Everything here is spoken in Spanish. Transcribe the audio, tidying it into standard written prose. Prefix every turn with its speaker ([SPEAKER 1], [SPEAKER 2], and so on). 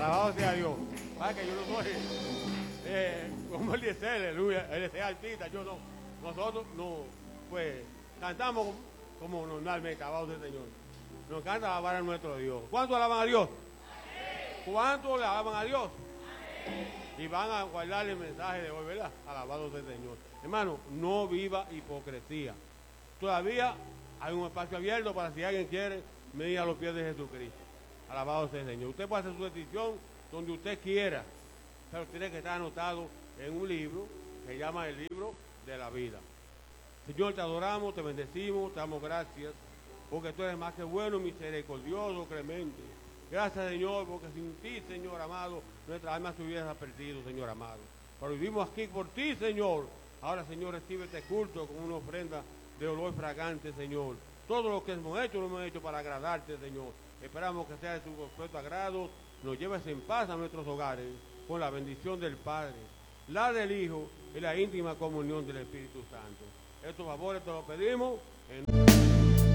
[SPEAKER 1] Alabado sea Dios. Para que yo no soy como Eliezer, aleluya. Él es artista, yo no. Nosotros no, pues cantamos como normalmente, alabado sea el Señor. Nos encanta alabar a nuestro Dios. ¿Cuántos alaban a Dios? ¿Cuántos le alaban a Dios? Y van a guardar el mensaje de hoy, ¿verdad? Alabado sea el Señor. Hermano, no viva hipocresía. Todavía hay un espacio abierto para si alguien quiere venir a los pies de Jesucristo. Alabado sea el Señor. Usted puede hacer su decisión donde usted quiera, pero tiene que estar anotado en un libro que se llama el libro de la vida. Señor, te adoramos, te bendecimos, te damos gracias, porque tú eres más que bueno, misericordioso, clemente. Gracias, Señor, porque sin ti, Señor amado, nuestra alma se hubiera perdido, Señor amado. Pero vivimos aquí por ti, Señor. Ahora, Señor, recibe este culto como una ofrenda de olor fragante, Señor. Todo lo que hemos hecho, lo hemos hecho para agradarte, Señor. Esperamos que sea de tu completo agrado. Nos lleves en paz a nuestros hogares con la bendición del Padre, la del Hijo y la íntima comunión del Espíritu Santo. Estos favores te los pedimos en